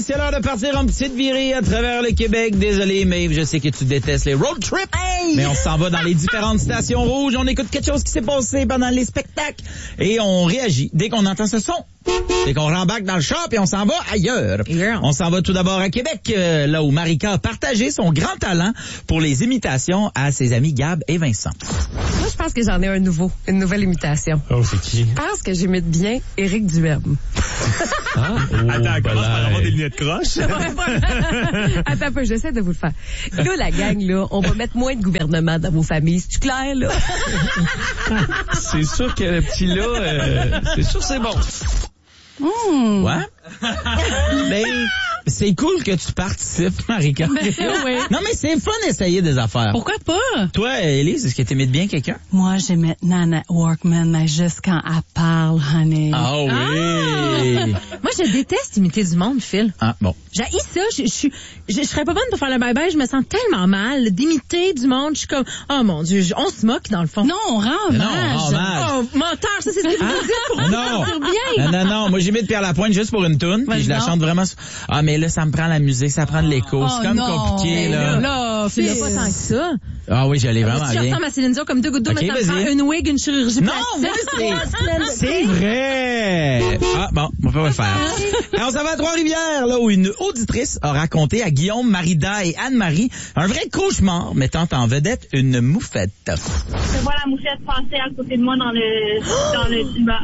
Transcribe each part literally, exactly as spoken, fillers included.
c'est l'heure de partir en petite virée à travers le Québec. Désolé, Maeve, je sais que tu détestes les road trips. Hey! Mais on s'en va dans les différentes stations rouges. On écoute quelque chose qui s'est passé pendant les spectacles. Et on réagit dès qu'on entend ce son. Dès qu'on rembarque dans le shop et on s'en va ailleurs. Yeah. On s'en va tout d'abord à Québec, euh, là où Marika a partagé son grand talent pour les imitations à ses amis Gab et Vincent. Moi, je pense que j'en ai un nouveau, une nouvelle imitation. Oh, c'est qui? Je pense que j'imite bien Éric Duhem. Ah? Oh, attends, commence par avoir des lunettes croches. Attends un peu, j'essaie de vous le faire. Là, la gang, là, on va mettre moins de gouvernement dans vos familles. C'est-tu clair, là? C'est sûr que le petit là, euh, c'est sûr c'est bon. Mmh. Ouais? Ben, c'est cool que tu participes, Marika. Ben, oui. Non, mais c'est fun d'essayer des affaires. Pourquoi pas? Toi, Élise, est-ce que t'imites bien quelqu'un? Moi, j'aimais Nana Workman, mais juste quand elle parle, honey. Ah oui! Ah! Moi, je déteste imiter du monde, Phil. Ah, bon. J'haïs ça. Je, je, je, je serais pas bonne pour faire le bye-bye. Je me sens tellement mal d'imiter du monde. Je suis comme, oh mon Dieu, je, on se moque dans le fond. Non, on rend hommage. Non, on rend hommage. Oh, menteur, ça, c'est ce que vous Ah? dites pour vous Non. sentir bien. Non, non, non. Moi, j'imite Pierre Lapointe juste pour une toune, puis je la non. chante vraiment. Ah, mais là, ça me prend la musique, ça prend de l'écho. Oh, c'est comme non. compliqué, là. Là, Tu l'as Phil. pas tant que ça. Ah oui, j'allais vraiment Si je bien. ressemble à Céline Dion comme deux gouttes d'eau, Ok, mais ça me vas-y. prend une wig, une chirurgie Non, plastique. moi, c'est, c'est vrai. Ah, bon, on peut pas le faire. Alors, ça va à Trois-Rivières, là, où une auditrice a raconté à Guillaume, Marida et Anne-Marie un vrai cauchemar mettant en vedette une moufette. Je vois la moufette passer à côté de moi dans le, dans le divan.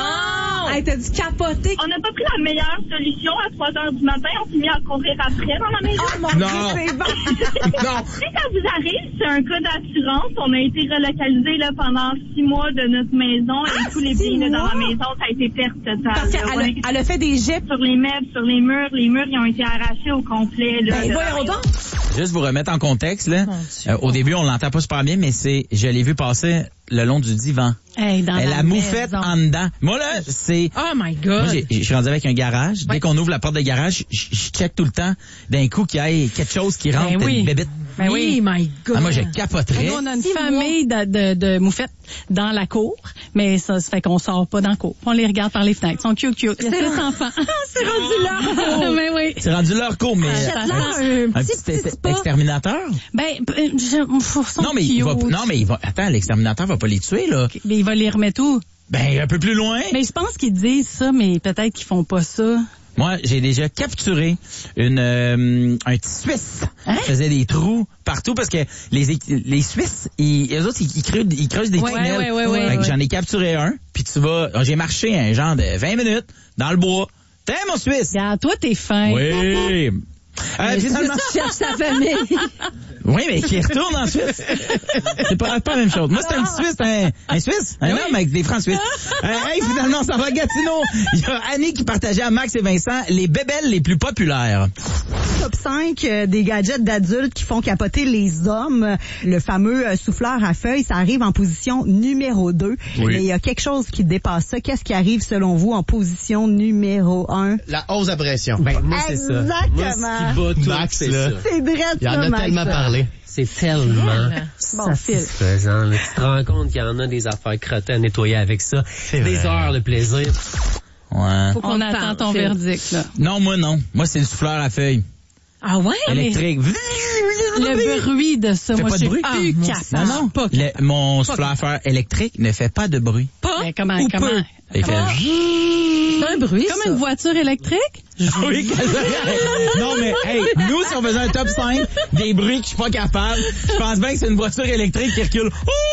Non! Hey, t'as dû capoter. On n'a pas pris la meilleure solution à trois heures du matin. On s'est mis à courir après dans la maison. Oh mon Non. Dieu, c'est bon. Non. Si ça vous arrive, c'est un cas d'assurance. On a été relocalisés là, pendant six mois de notre maison et Ah, tous les six biens là, dans mois? la maison, ça a été perte totale. Parce là. qu'elle Ouais. a, elle a fait des jets. Sur les meubles, sur les murs, les murs, ils ont été arrachés au complet. Là, Ben, de- voyons donc. Juste vous remettre en contexte, là. Mon Dieu. Euh, au début, on l'entend pas super bien, mais c'est, je l'ai vu passer le long du divan. Hey, dans Elle la a moufette maison. en dedans. Moi, là, c'est... Oh my God. Moi, j'ai- je suis rendu avec un garage. Dès Ouais. qu'on ouvre la porte de garage, je je check tout le temps d'un coup qu'il y ait quelque chose qui rentre, Ben oui. une bébête. Ben oui. my God. Ah, moi, je capoterais. Nous, on a une Six famille de, de, de moufettes dans la cour, mais ça, ça fait qu'on sort pas dans la cour. On les regarde par les fenêtres. Ils sont cute, cute. Il y a six enfants. C'est rendu là. Mais oui. C'est rendu leur cour, mais... Achète-leur un, un un petit, petit petit spa. exterminateur? Ben, euh, je, faut- sont Non, mais il va... cute. Non, mais il va... Attends, l'exterminateur va pas les tuer, là. Mais il va les remettre où? Ben, un peu plus loin. Mais je pense qu'ils disent ça, mais peut-être qu'ils font pas ça. Moi, j'ai déjà capturé une euh, un petit Suisse. Hein? Il faisait des trous partout parce que les les Suisses, ils, eux autres, ils, ils, creusent, ils creusent des Ouais, tunnels. ouais, ouais, ouais, Fait que ouais. j'en ai capturé un, puis tu vas... J'ai marché un genre de vingt minutes dans le bois. T'es mon Suisse? Regarde, toi, t'es fin. Oui. Euh, finalement... cherche sa famille. Oui, mais qui retourne en Suisse. C'est pas, pas la même chose. Moi, c'est un petit Suisse, un, un Suisse, un homme avec des francs suisses. Euh, hey, finalement, ça va à Gatineau. Il y a Annie qui partageait à Max et Vincent les bébelles les plus populaires. Top cinq euh, des gadgets d'adultes qui font capoter les hommes. Le fameux euh, souffleur à feuilles, ça arrive en position numéro deux. Oui. Mais il y a quelque chose qui dépasse ça. Qu'est-ce qui arrive selon vous en position numéro un? La hausse à pression. Ben, moi, c'est ça. Moi, Exactement. ce qui bat tout, Max, c'est là. ça. C'est vrai, Il y en ça, a Max. tellement parlé. C'est tellement Bon, Phil. satisfaisant. là. Tu te rends compte qu'il y en a des affaires crottées à nettoyer avec ça. Des vrai. heures de plaisir. Ouais. Faut qu'on On attend parle, ton Phil. verdict, là. Non, moi, non. Moi, c'est le souffleur à feuilles. Ah ouais? Électrique. Le bruit de ça, Fait moi, pas je de suis bruit? plus Ah, moi, capable. Non, non. Pas Le- mon souffleur à feuilles électrique ne fait pas de bruit. Pas? Mais comment, Ou comment? peu? Il fait... C'est un bruit, Comme ça. une voiture électrique? Oui, non, mais, hey, nous, si on faisait un top cinq des bruits que je suis pas capable, je pense bien que c'est une voiture électrique qui recule.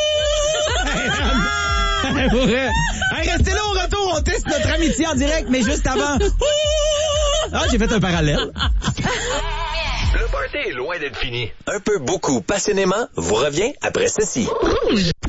Pour vrai. Hey, restez là au retour, on teste notre amitié en direct, mais juste avant. Ah, j'ai fait un parallèle. Le party est loin d'être fini. Un peu beaucoup passionnément vous revient après ceci.